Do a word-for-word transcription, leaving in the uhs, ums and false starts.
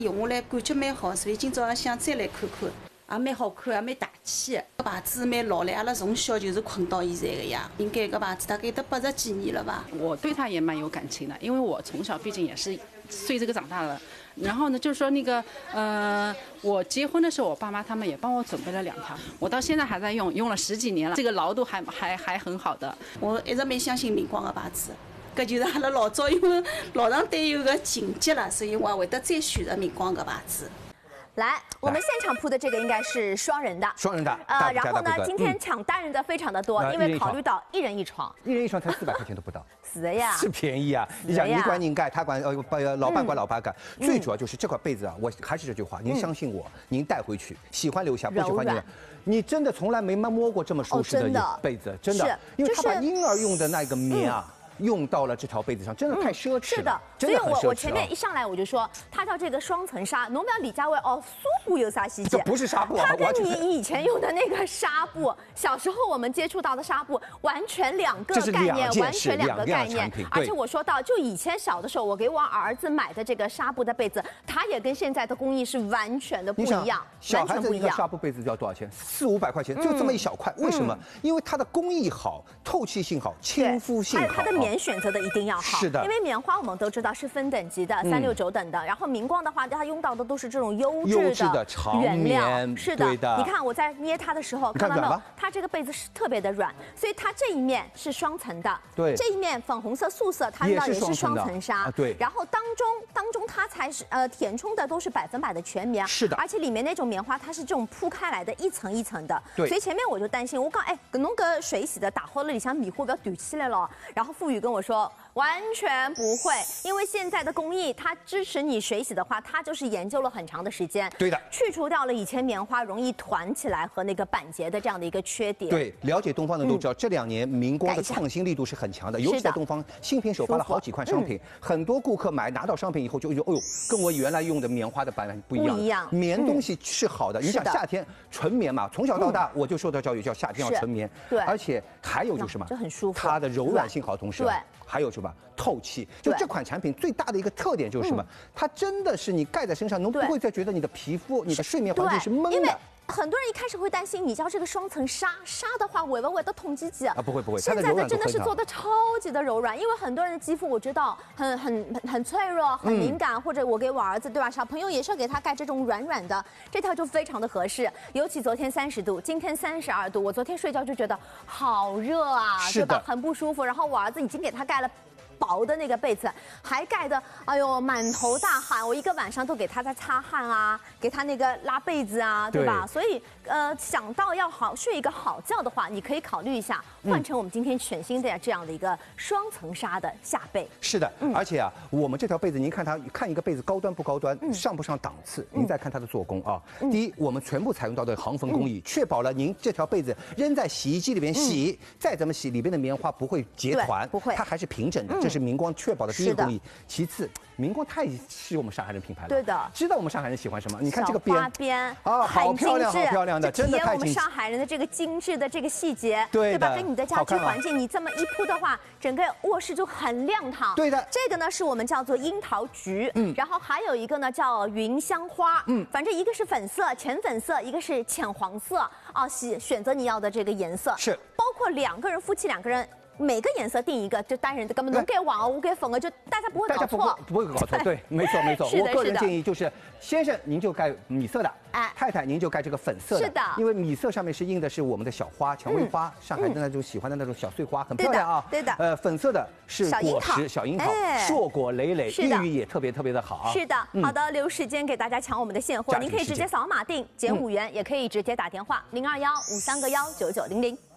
用下来感觉蛮好，所以今朝也想再来看看。 也蛮好看，也蛮大气的。搿牌子蛮老嘞，阿拉从小就是困到现在的呀。应该搿牌子大概有得八十几年了吧。 我对它也蛮有感情的，因为我从小毕竟也是随这个长大的。然后呢，就是说那个呃，我结婚的时候，我爸妈他们也帮我准备了两条，我到现在还在用，用了十几年了，这个牢度还还还很好的。 我一直蛮相信明光的牌子，搿就是阿拉老早因为老上对有个情节了，所以我也会得再选择明光搿牌子。 来，我们现场铺的这个应该是双人的， 双人的。 呃，然后呢，今天抢单人的非常的多，因为考虑到一人一床， 一人一床才四百块钱都不到， 是的呀， 是便宜啊！你想，你管您盖，他管呃呃，老板管老板盖，最主要就是这块被子啊，我还是这句话，您相信我，您带回去，喜欢留下，不喜欢你，你真的从来没摸过这么舒适的被子，真的，因为他把婴儿用的那个棉啊。 用到了这条被子上，真的太奢侈了。 是的，所以我我前面一上来我就说，它叫这个双层纱。侬不要李佳薇哦，苏布有啥细节？ 这不是纱布啊， 它跟你以前用的那个纱布，小时候我们接触到的纱布，完全两个概念，完全两个概念。而且我说到，就以前小的时候，我给我儿子买的这个纱布的被子，它也跟现在的工艺是完全的不一样， 小孩子一个纱布被子要多少钱？四五百块钱，就这么一小块。为什么？因为它的工艺好，透气性好，亲肤性好， 还有它的棉选择的一定要好。 是的， 因为棉花我们都知道是分等级的，三六九等的。然后明光的话，它用到的都是这种优质的原料。是的，你看我在捏它的时候，看到没有？它这个被子是特别的软，所以它这一面是双层的， 对， 这一面粉红色素色，它用到也是双层纱， 对。 然后当中当中它才是呃填充的都是百分百的全棉， 是的， 而且里面那种棉花它是这种铺开来的，一层一层的， 对。 所以前面我就担心，我讲哎，弄个水洗的打好了里向米糊不要堵起来了。然后付宇跟我说。 完全不会，因为现在的工艺它支持你水洗的话，它就是研究了很长的时间， 对的， 去除掉了以前棉花容易团起来和那个板结的这样的一个缺点。 对，了解东方的都知道，嗯、这两年明光的创新力度是很强的，尤其在东方新品首发了好几款商品，嗯、很多顾客买拿到商品以后就就哦呦，跟我原来用的棉花的版本不一样， 不一样， 棉东西是好的。嗯、你想夏天纯棉嘛，从小到大我就受到教育，叫夏天要纯棉， 对， 而且还有就是什么， 就很舒服， 它的柔软性好，同时对。 还有什么透气？就这款产品最大的一个特点就是什么？嗯、它真的是你盖在身上，侬不会再觉得你的皮肤、你的睡眠环境是闷的。 很多人一开始会担心，你叫这个双层纱，纱的话会不会的痛肌肌啊？ 啊，不会不会。 现在的真的是做的超级的柔软，因为很多人的肌肤我知道很很很脆弱、很敏感，嗯、或者我给我儿子对吧，小朋友也是要给他盖这种软软的，这条就非常的合适。尤其昨天三十度，今天三十二度，我昨天睡觉就觉得好热啊，对吧？很不舒服。然后我儿子已经给他盖了。 薄的那个被子，还盖的，哎呦，满头大汗。我一个晚上都给他在擦汗啊，给他那个拉被子啊，对吧？所以，呃，想到要好睡一个好觉的话，你可以考虑一下换成我们今天全新的这样的一个双层纱的下被。 是的，嗯、而且啊，我们这条被子，您看它，看一个被子高端不高端，嗯、上不上档次？您再看它的做工啊。嗯、第一，我们全部采用到的航缝工艺，嗯、确保了您这条被子扔在洗衣机里边洗，嗯、再怎么洗，里边的棉花不会结团， 不会， 它还是平整的。嗯 这是明光确保的第一个工艺，其次，明光太是我们上海人品牌了， 对的， 知道我们上海人喜欢什么？你看这个边， 花边啊，好漂亮，好漂亮的，真的太体现我们上海人的这个精致的这个细节， 对吧？跟你的家居环境，你这么一铺的话，整个卧室就很亮堂。 对的， 这个呢是我们叫做樱桃橘，嗯，然后还有一个呢叫云香花，嗯，反正一个是粉色、浅粉色，一个是浅黄色，啊，选选择你要的这个颜色， 是， 包括两个人夫妻两个人。 每个颜色定一个，就单人的，根本能给黄，我给粉的，就大家不会搞错， 不会搞错，对，没错没错。我个人建议就是，先生您就盖米色的，哎，太太您就盖这个粉色的， 是的， 因为米色上面是印的是我们的小花，蔷薇花，上海的那种喜欢的那种小碎花，很漂亮啊， 对的。 呃，粉色的是果实，小樱桃，硕果累累，寓意也特别特别的好啊。 是的，好的，留时间给大家抢我们的现货，您可以直接扫码订，减五元，也可以直接打电话零二幺五三个幺九九零零。